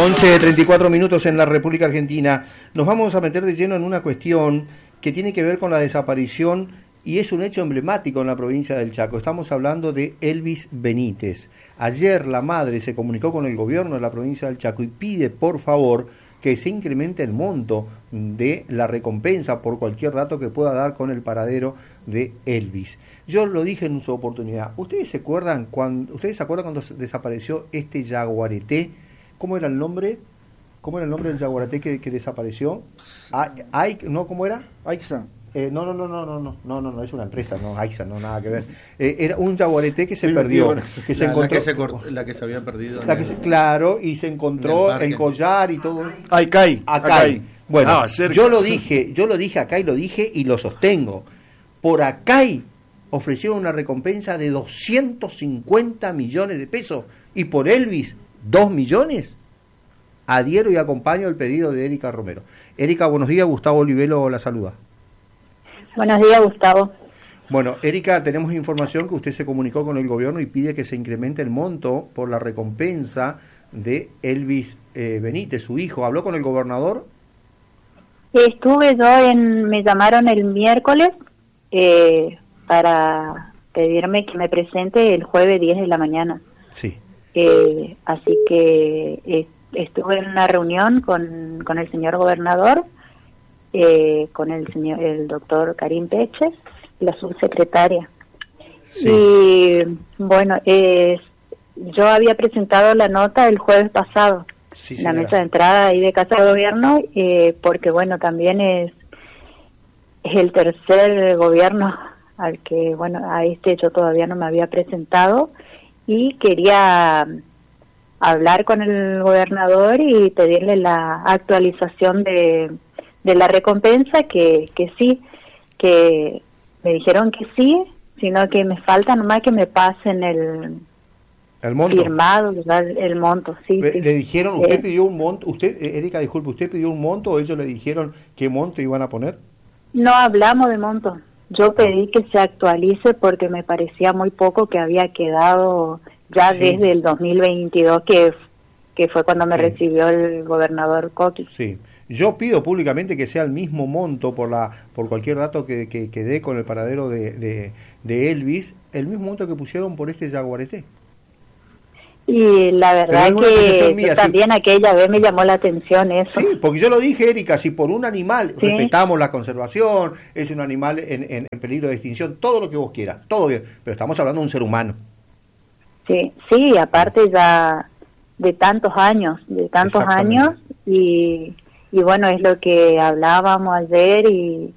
11:34 en la República Argentina. Nos vamos a meter de lleno en una cuestión que tiene que ver con la desaparición y es un hecho emblemático en la provincia del Chaco. Estamos hablando de Elvis Benítez. Ayer la madre se comunicó con el gobierno de la provincia del Chaco y pide, por favor, que se incremente el monto de la recompensa por cualquier dato que pueda dar con el paradero de Elvis. Yo lo dije en su oportunidad. ¿Ustedes se acuerdan cuando desapareció este yaguareté? ¿Cómo era el nombre? ¿Cómo era el nombre del yaguareté que desapareció? ¿Cómo era? Aixa. No, es una empresa, no, Aixa, no, nada que ver. Era un yaguareté que se perdió, que se encontró. La que se había perdido. Claro, y se encontró el collar y todo. Acay. Bueno, yo lo dije acá y lo sostengo. Por Acay ofrecieron una recompensa de 250 millones de pesos y por Elvis 2 millones. Adhiero y acompaño el pedido de Erika Romero. Erika, buenos días. Gustavo Olivelo la saluda. Buenos días, Gustavo. Bueno, Erika, tenemos información que usted se comunicó con el gobierno y pide que se incremente el monto por la recompensa de Elvis Benítez, su hijo. ¿Habló con el gobernador? Me llamaron el miércoles para pedirme que me presente el jueves 10 de la mañana. Sí. Así que estuve en una reunión con el señor gobernador, con el doctor Karim Peches, la subsecretaria. Sí. Y bueno, yo había presentado la nota el jueves pasado, en la mesa de entrada ahí de Casa de Gobierno, porque bueno, también es el tercer gobierno al que, bueno, a yo todavía no me había presentado y quería hablar con el gobernador y pedirle la actualización de la recompensa, que sí, que me dijeron que sí, sino que me falta nomás que me pasen el monto firmado, el monto, sí. Le dijeron, usted pidió un monto, Erika, disculpe, ¿usted pidió un monto o ellos le dijeron qué monto iban a poner? No hablamos de monto. Yo pedí que se actualice porque me parecía muy poco que había quedado ya desde el 2022, que fue cuando me recibió el gobernador Coqui. Sí. Yo pido públicamente que sea el mismo monto por cualquier dato que dé con el paradero de Elvis, el mismo monto que pusieron por este yaguareté. Y la verdad que también aquella vez me llamó la atención eso. Sí, porque yo lo dije, Erika, si por un animal respetamos la conservación, es un animal en peligro de extinción, todo lo que vos quieras, todo bien, pero estamos hablando de un ser humano. Sí, aparte ya de tantos años y bueno, es lo que hablábamos ayer y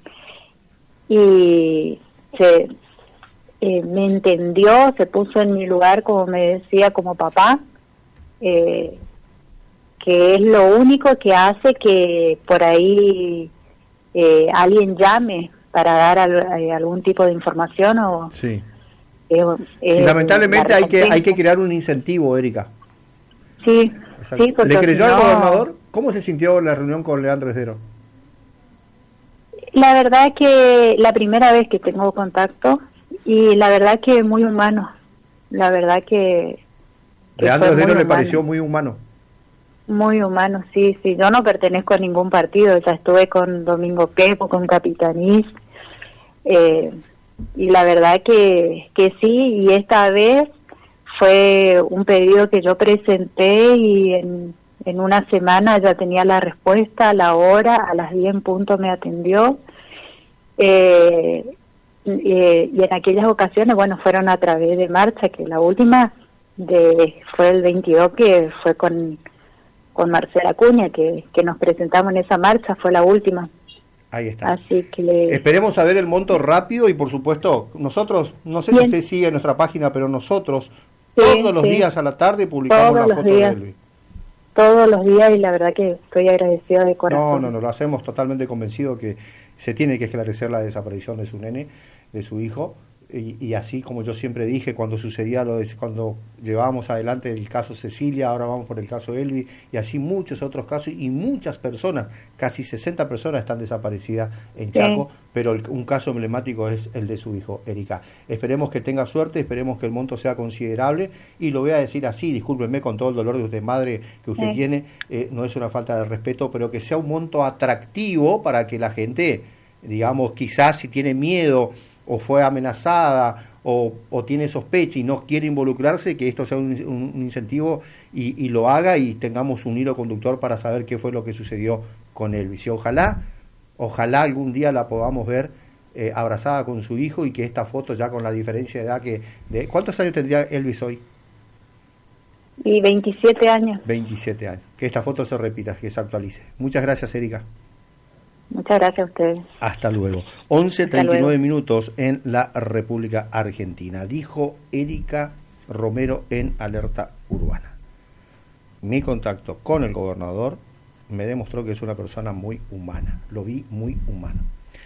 me entendió, se puso en mi lugar, como me decía, como papá, que es lo único que hace que por ahí alguien llame para dar algún tipo de información o... Sí. Lamentablemente hay que crear un incentivo, Erika. Sí, porque ¿le creyó al gobernador? ¿Cómo se sintió la reunión con Leandro Esdero? La verdad que la primera vez que tengo contacto y la verdad que muy humano. La verdad que Leandro Esdero le pareció muy humano. Muy humano, sí. Yo no pertenezco a ningún partido. Ya estuve con Domingo Pepo, con Capitanís. Y la verdad que sí, y esta vez fue un pedido que yo presenté y en una semana ya tenía la respuesta, a la hora, a las 10 en punto me atendió. Y en aquellas ocasiones, bueno, fueron a través de marcha, que la última fue el 22, que fue con Marcela Acuña, que nos presentamos en esa marcha, fue la última. Ahí está. Así que esperemos saber el monto rápido y por supuesto, nosotros, no sé si usted sigue nuestra página, pero nosotros todos los días a la tarde publicamos la foto de Elvis. Todos los días y la verdad que estoy agradecida de corazón. No, lo hacemos totalmente convencido que se tiene que esclarecer la desaparición de su nene, de su hijo, y así como yo siempre dije cuando sucedía cuando llevábamos adelante el caso Cecilia, ahora vamos por el caso Elvis, y así muchos otros casos, y muchas personas, casi 60 personas están desaparecidas en Chaco, pero un caso emblemático es el de su hijo, Erika. Esperemos que tenga suerte, esperemos que el monto sea considerable, y lo voy a decir así, discúlpenme con todo el dolor de usted, madre, que usted tiene, no es una falta de respeto, pero que sea un monto atractivo para que la gente, digamos, quizás si tiene miedo o fue amenazada o tiene sospecha y no quiere involucrarse, que esto sea un incentivo y lo haga, y tengamos un hilo conductor para saber qué fue lo que sucedió con Elvis. Y ojalá algún día la podamos ver abrazada con su hijo, y que esta foto, ya con la diferencia de edad ¿cuántos años tendría Elvis hoy? Y 27 años. 27 años. Que esta foto se repita, que se actualice. Muchas gracias, Erika. Muchas gracias a ustedes. Hasta luego. 11:39 minutos en la República Argentina. Dijo Erika Romero en Alerta Urbana. Mi contacto con el gobernador me demostró que es una persona muy humana. Lo vi muy humano.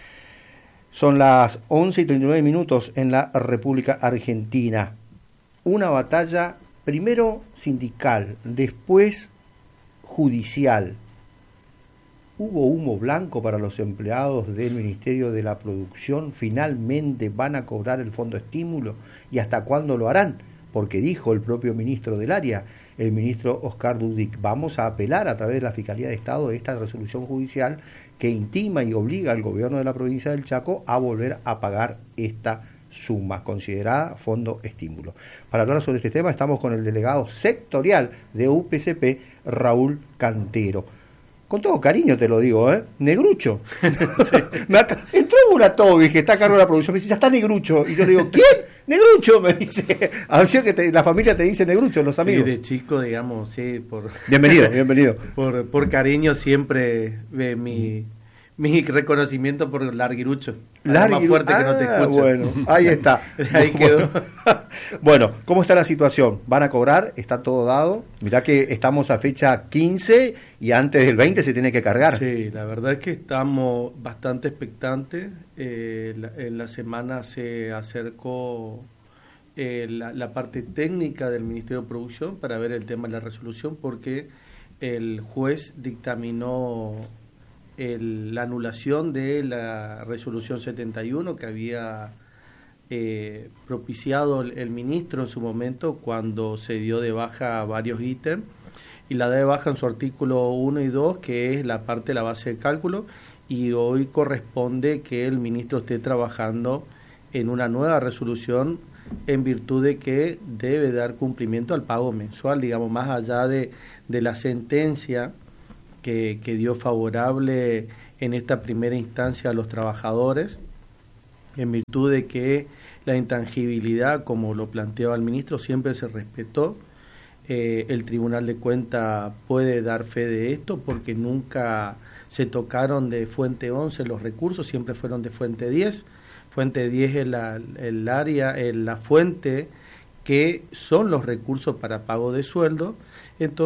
Son las 11:39 minutos en la República Argentina. Una batalla, primero sindical, después judicial. ¿Hubo humo blanco para los empleados del Ministerio de la Producción? ¿Finalmente van a cobrar el fondo estímulo? ¿Y hasta cuándo lo harán? Porque dijo el propio ministro del área, el ministro Oscar Dudic, vamos a apelar a través de la Fiscalía de Estado de esta resolución judicial que intima y obliga al gobierno de la provincia del Chaco a volver a pagar esta suma considerada fondo estímulo. Para hablar sobre este tema estamos con el delegado sectorial de UPCP, Raúl Cantero. Con todo cariño te lo digo, Negrucho. Sí. Entró Buratovic, que está a cargo de la producción, me dice, ya está Negrucho. Y yo le digo, ¿quién? Negrucho, me dice. A ver si la familia te dice Negrucho, los amigos. Sí, de chico, digamos, sí. Bienvenido. Por cariño siempre mi reconocimiento por Larguirucho. Más fuerte que no te escucho. Bueno, ahí está. Ahí quedó. Bueno, ¿cómo está la situación? ¿Van a cobrar? ¿Está todo dado? Mirá que estamos a fecha 15 y antes del 20 se tiene que cargar. Sí, la verdad es que estamos bastante expectantes. En la semana se acercó la parte técnica del Ministerio de Producción para ver el tema de la resolución, porque el juez dictaminó la anulación de la resolución 71 que había propiciado el ministro en su momento cuando se dio de baja varios ítems, y la da de baja en su artículo 1 y 2, que es la parte de la base de cálculo, y hoy corresponde que el ministro esté trabajando en una nueva resolución en virtud de que debe dar cumplimiento al pago mensual, digamos, más allá de la sentencia que dio favorable en esta primera instancia a los trabajadores, en virtud de que la intangibilidad, como lo planteaba el ministro, siempre se respetó. El Tribunal de Cuentas puede dar fe de esto, porque nunca se tocaron de fuente 11 los recursos, siempre fueron de fuente 10. Fuente 10 es la fuente que son los recursos para pago de sueldo. Entonces,